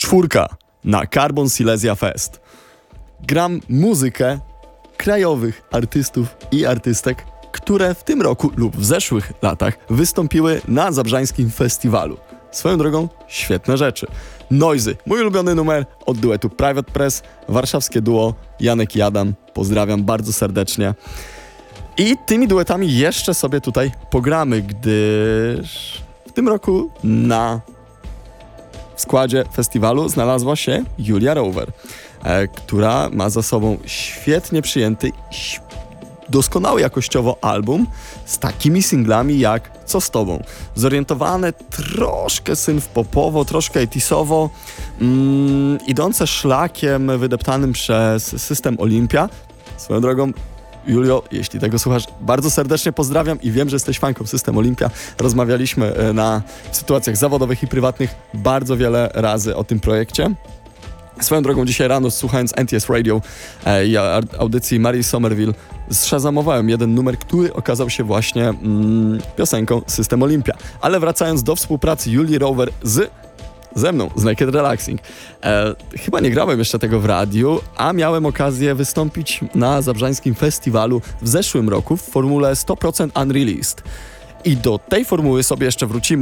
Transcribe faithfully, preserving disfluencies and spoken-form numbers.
Czwórka na Carbon Silesia Fest. Gram muzykę krajowych artystów i artystek, które w tym roku lub w zeszłych latach wystąpiły na zabrzańskim festiwalu. Swoją drogą, świetne rzeczy. Noisy, mój ulubiony numer od duetu Private Press, warszawskie duo Janek i Adam. Pozdrawiam bardzo serdecznie. I tymi duetami jeszcze sobie tutaj pogramy, gdyż w tym roku na w składzie festiwalu znalazła się Julia Rower, e, która ma za sobą świetnie przyjęty, doskonały jakościowo album z takimi singlami jak Co z tobą? Zorientowane troszkę synth-popowo, troszkę osiemdziesiątowo, mm, idące szlakiem wydeptanym przez system Olympia. Swoją drogą, Julio, jeśli tego słuchasz, bardzo serdecznie pozdrawiam i wiem, że jesteś fanką System Olympia. Rozmawialiśmy na w sytuacjach zawodowych i prywatnych bardzo wiele razy o tym projekcie. Swoją drogą dzisiaj rano, słuchając N T S Radio e, i audycji Marii Somerville, zszazamowałem jeden numer, który okazał się właśnie mm, piosenką System Olympia. Ale wracając do współpracy Julii Rower z ze mną, z Naked Relaxing. E, chyba nie grałem jeszcze tego w radiu, a miałem okazję wystąpić na zabrzańskim festiwalu w zeszłym roku w formule sto procent Unreleased. I do tej formuły sobie jeszcze wrócimy